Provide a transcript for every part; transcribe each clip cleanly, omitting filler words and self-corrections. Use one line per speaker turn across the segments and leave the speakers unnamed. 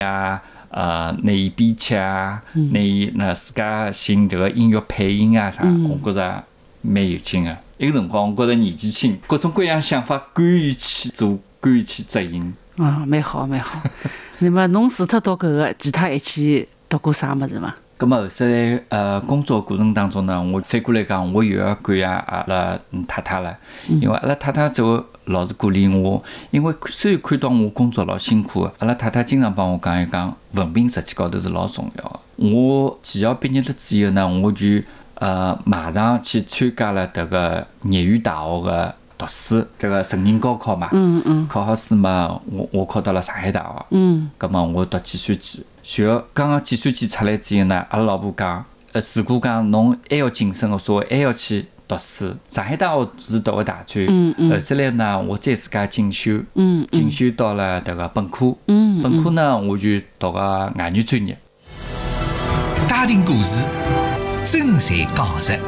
啊，拿伊编曲啊，拿伊自家寻迭个音乐配音啊啥，我觉着蛮有劲个。一个辰光，我觉着年纪轻，各种各样想法，敢于去做，敢于去执行。
蛮好蛮好。那么侬除脱读搿个，其他还去读过啥物事伐？
咁么后首来，工作过程当中呢，我反过来讲，我又要感谢阿拉太太了，因为阿拉太太就老是鼓励我，因为虽然看到我工作老辛苦的，阿拉太太经常帮我讲一讲，文凭实际高头是老重要的。我技校毕业了之后呢，我就马上去参加了迭个业余大学的读书，这个成人高考嘛，考好试嘛，我考到了上海大学，咁么我读计算机。随后刚刚计算机出来之后呢，阿拉老婆讲，如果讲侬还要晋升的说，还要去读书。上海大学是读个大专，后首来呢，我再自家进修，进修到了迭个本科，本科呢我就读个外语专业。
家庭故事，真侪讲实。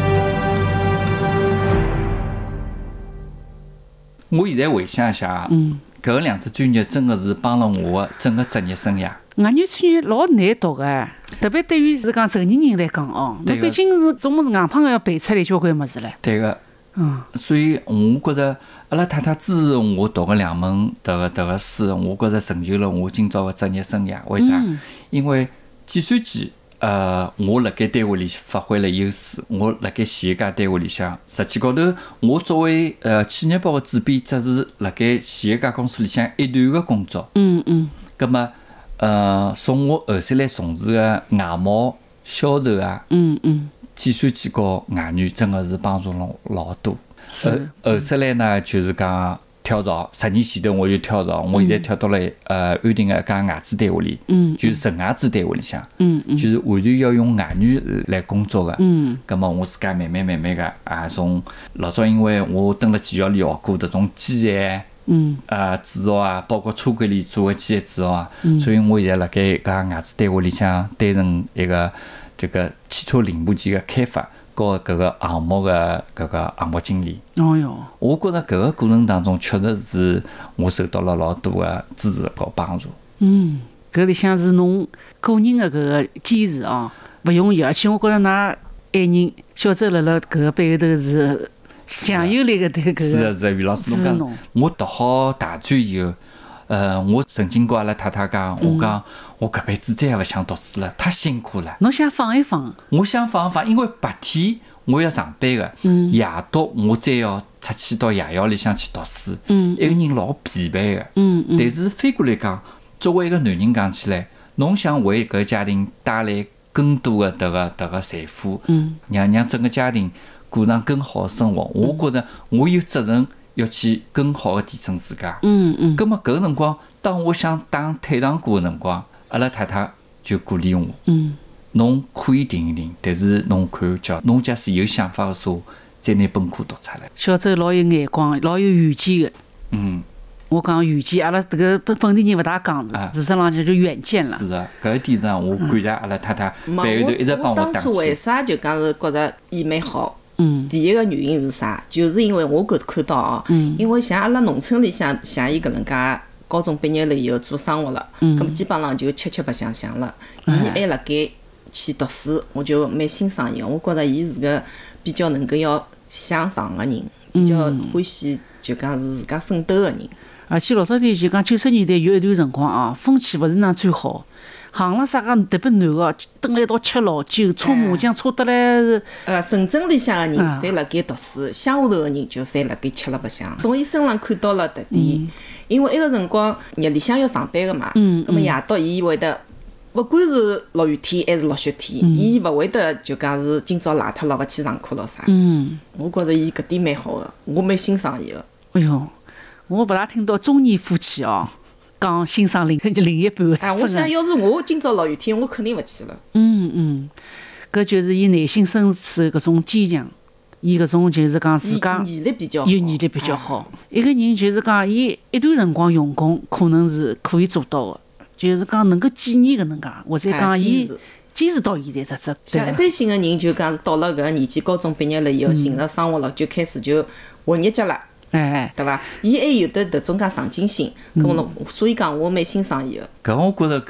我现在回想一下，搿两只专业真的是帮了我整个职业生涯。
外语专业老难读个，特别对于是讲成年人来讲哦，侬毕竟是总么是硬胖个要背出来交关物事唻。
对个，所以我觉着阿拉太太支持我读个两门迭个书，我觉着成就了我今朝个职业生涯。为啥？因为计算机，我辣盖单位里发挥了优势。我辣盖企业家单位里向，实际高头，我作为企业报个主编，只是辣盖企业家公司里向一段个工作。葛么。从我后首来从事个外贸销售啊，计算机和外语真的是帮助了老多。后首来呢，就是讲跳槽，10年前头我就跳槽，我现在跳到了安定个一家外资单位里，就是纯外资单位里向，就是完全要用外语来工作个。咁么我自家慢慢个啊，从老早因为我蹲辣技校里学过迭种机械。制造啊，包括车管里做个机械制造啊，所以我现在辣盖搿外资单位里向担任一个这个汽车零部件个开发和搿个项目个搿个项目经理。
哦哟，
我觉着搿个过程当中确实是我受到了老多个支持和帮助。
搿里向是侬个人个搿个坚持哦，勿容易，而且我觉着㑚爱人小周辣辣搿个背后头是。强有力个对搿个
是于老师侬讲，我读好大专以后，我曾经跟阿拉太太讲，我讲我搿辈子再也勿想读书了，太辛苦了。
侬想放一放？
我想放一放，因为白天我要上班个，夜到我再要出去到夜校里向去读书，一个人老疲惫个。但是反过来讲，作为一个男人讲起来，侬想为搿个家庭带来更多的迭个财富，让整个家庭。过上更好的生活，我觉着我有责任要去更好的提升自家。咁么搿个辰光，当我想打退堂鼓的辰光，阿拉太太就鼓励我。侬可以停一停，但是侬看叫侬假使有想法的时候，再拿本科读出来。
小周老有眼光，老有远见的。我讲远见，阿拉这个本地人勿大讲的，事实浪向就远见了。
是啊，搿一点上我感谢阿拉太太背后头一直帮我打气。
当初为啥就讲是觉着伊蛮好？第一个原因是啥？就是因为我看到哦，因为像阿拉农村里像伊搿能介，高中毕业了以后做生活了，咁基本上就吃白相相了。伊还辣盖去读书，我就蛮欣赏伊。我觉着伊是个比较能够要向上个人，比较欢喜就讲是自家奋斗个人。
而且老早点就讲90年代有一段辰光啊，风气勿是那最好。行了啥个特别难个，蹲辣一道吃老酒、搓麻将，搓得来。
城镇里向个人侪辣盖读书，乡下头个人就侪辣盖吃了白相。从伊身上看到了特点，因为埃个辰光日里向要上班个嘛，葛末夜到伊会得，勿管是落雨天还是落雪天，伊勿会得就讲是今朝赖脱了勿去上课咯啥。我觉着伊搿点蛮好个，我蛮欣赏伊个。
哎哟，我勿大听到中年夫妻哦。讲欣赏另一半
我想要是我今朝落雨天，我肯定勿去了。
搿就是伊内心深处搿种坚强，伊搿种就是讲自家
毅力比较好，
有毅力比较好。一个人就是讲，伊一段辰光用功，可能是可以做到的，就是讲能够纪念搿能介，或者讲伊坚持到现在这。
像一般性个人，就讲是到了搿个年纪，高中毕业了以后，寻着生活了，就开始就混日脚了。对伐？伊还有的迭种介上进心，咁么所以讲我蛮欣赏伊个。
搿我觉着